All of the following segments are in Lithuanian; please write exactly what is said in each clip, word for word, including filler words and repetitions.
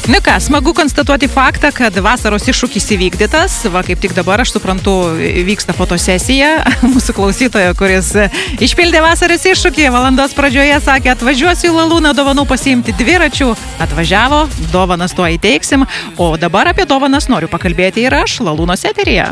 Nu ką, smagu konstatuoti faktą, kad vasaros iššūkis įvykdytas. Va, kaip tik dabar, aš suprantu, vyksta fotosesija mūsų klausytojo, kuris išpildė vasaros iššūkį. Valandos pradžioje sakė, atvažiuosiu į Lalūną dovanų pasiimti dviračių. Atvažiavo, dovanas tuo įteiksim. O dabar apie dovanas noriu pakalbėti ir aš Lalūnos eteryje.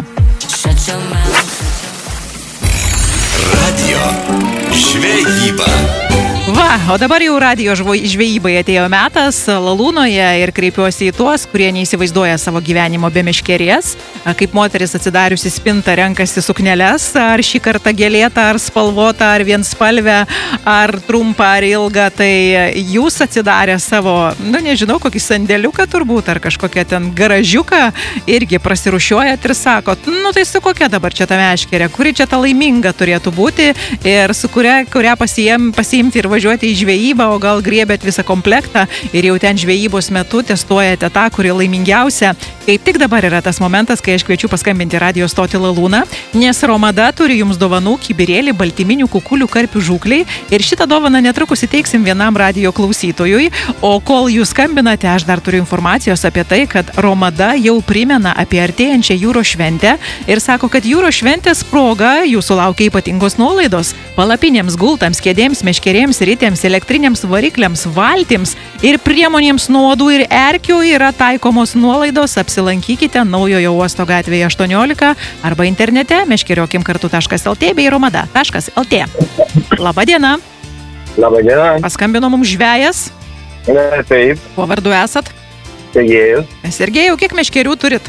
Radio žvejyba. Va, o dabar jau radijo žvejybai atėjo metas Lalūnoje ir kreipiuosi į tuos, kurie neįsivaizduoja savo gyvenimo be meškerės. Kaip moteris atsidariusi spintą renkasi sukneles, ar šį kartą gėlėtą, ar spalvotą, ar vienspalvę, ar trumpą, ar ilgą. Tai jūs atsidarę savo, nu nežinau, kokį sandėliuką turbūt, ar kažkokią ten garažiuką, irgi prasirušiuojat ir sakot, nu tai su kokia dabar čia ta meškerė, kuri čia ta laiminga turėtų būti ir su kuria, kurią pasiim, pasiimti ir važiuoti į žvejybą, o gal griebėt visą komplektą ir jau ten žvejybos metu testuojate tą, kuri laimingiausia. Kaip tik dabar yra tas momentas, kai aš kviečiu paskambinti radijo stotį Lalūną, nes Romada turi jums dovanų kibirėlį baltyminių kukulių karpių žūkliai ir šitą dovaną netrukus įteiksim vienam radijo klausytojui. O kol jūs skambinate, aš dar turiu informacijos apie tai, kad Romada jau primena apie artėjančią jūros šventę ir sako, kad jūros šventės proga jūsų laukia ypatingos nuolaidos palapinėms, gultams, kėdėms, meškerėms, ritėms, elektriniams varikliams, valtims ir priemonėms nuo uodų ir erkių yra taikomos nuolaidos. Apsilankykite Naujojo uosto gatvėje aštuoniolika arba internete meškeriokim kartu taškas lt bei romada taškas lt. Labą dieną. Labą dieną. Paskambino mums žvejas. Ne, taip. Kuo vardu esat? Sergėjus. Sergėjau, kiek meškerių turit?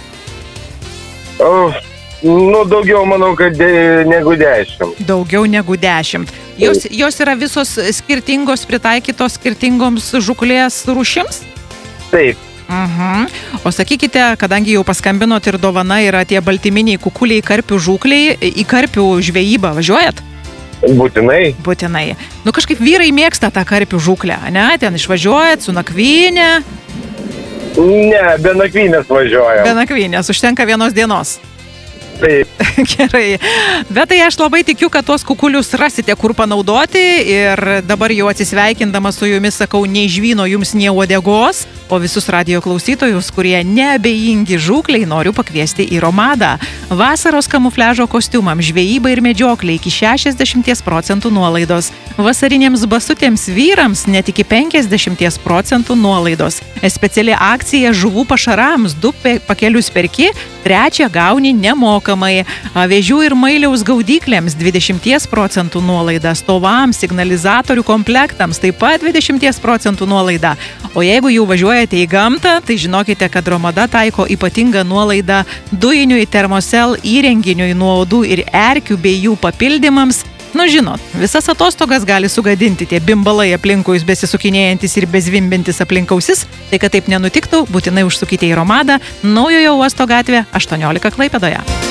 O, nu, daugiau, manau, kad de, negu dešimt. Daugiau negu dešimt. Jos, jos yra visos skirtingos, pritaikytos skirtingoms žuklės rūšims? Taip. Mhm. O sakykite, kadangi jau paskambinot ir dovana yra tie baltyminiai kukuliai karpių žūkliai, į karpių žvejybą važiuojat? Būtinai. Būtinai. Nu kažkaip vyrai mėgsta tą karpių žūklę, ne? Ten išvažiuojat su nakvynė. Ne, be nakvynės važiuojam. Be nakvynės, užtenka vienos dienos. Taip. Gerai. Bet tai aš labai tikiu, kad tuos kukulius rasite, kur panaudoti ir dabar jau atsisveikindama su jumis sakau, nei žvyno jums, nei uodegos, o visus radijo klausytojus, kurie neabejingi žūkliai, noriu pakviesti į Romadą. Vasaros kamufliažo kostiumams, žvejybai ir medžioklei iki šešiasdešimt procentų nuolaidos. Vasarinėms basutėms vyrams net iki penkiasdešimt procentų nuolaidos. Speciali akcija žuvų pašarams, du pakelius perki, trečią gauni nemokamai. Vėžių ir mailiaus gaudyklėms dvidešimt procentų nuolaida, stovams, signalizatorių komplektams taip pat dvidešimt procentų nuolaida. O jeigu jau važiuojate į gamtą, tai žinokite, kad Romada taiko ypatingą nuolaidą dujiniui termosel įrenginiui nuo uodų ir erkių bei jų papildymams. Nu žinot, visas atostogas gali sugadinti tie bimbalai aplinkui besisukinėjantis ir bezvimbintis aplinkausis. Tai kad taip nenutiktų, būtinai užsukite į Romadą, Naujojo uosto gatvė aštuoniolika Klaipėdoje.